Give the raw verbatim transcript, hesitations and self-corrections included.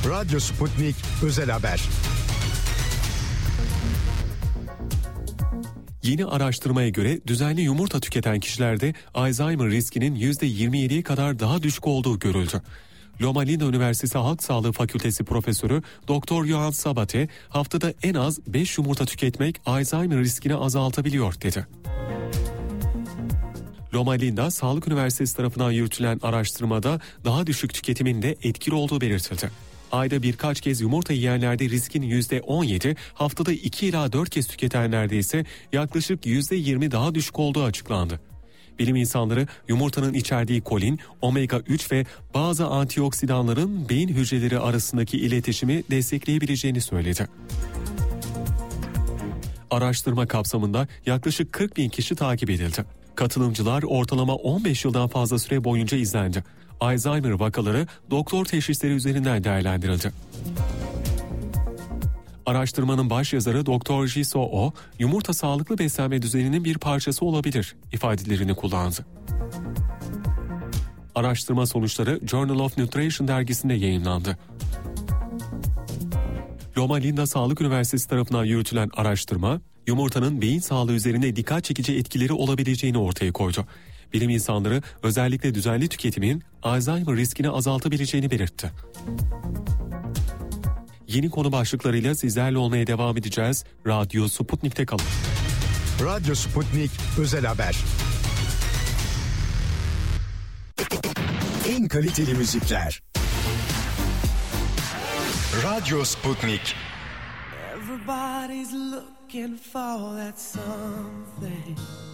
Radyo Sputnik Özel Haber. Yeni araştırmaya göre düzenli yumurta tüketen kişilerde Alzheimer riskinin yüzde yirmi yediye kadar daha düşük olduğu görüldü. Loma Linda Üniversitesi Halk Sağlığı Fakültesi Profesörü Doktor Johan Sabate, haftada en az beş yumurta tüketmek Alzheimer riskini azaltabiliyor dedi. Loma Linda Sağlık Üniversitesi tarafından yürütülen araştırmada daha düşük tüketimin de etkili olduğu belirtildi. Ayda birkaç kez yumurta yiyenlerde riskin yüzde on yedi, haftada iki ila dört kez tüketenlerde ise yaklaşık yüzde yirmi daha düşük olduğu açıklandı. Bilim insanları yumurtanın içerdiği kolin, omega üç ve bazı antioksidanların beyin hücreleri arasındaki iletişimi destekleyebileceğini söyledi. Araştırma kapsamında yaklaşık kırk bin kişi takip edildi. Katılımcılar ortalama on beş yıldan fazla süre boyunca izlendi. Alzheimer vakaları doktor teşhisleri üzerinden değerlendirildi. Araştırmanın başyazarı Doktor Jisoo Oh, yumurta sağlıklı beslenme düzeninin bir parçası olabilir ifadelerini kullandı. Araştırma sonuçları Journal of Nutrition dergisinde yayınlandı. Loma Linda Sağlık Üniversitesi tarafından yürütülen araştırma, yumurtanın beyin sağlığı üzerine dikkat çekici etkileri olabileceğini ortaya koydu. Bilim insanları özellikle düzenli tüketimin Alzheimer riskini azaltabileceğini belirtti. Yeni konu başlıklarıyla sizlerle olmaya devam edeceğiz. Radyo Sputnik'te kalın. Radyo Sputnik Özel Haber. En kaliteli müzikler. Radyo Sputnik. Everybody's looking for that something.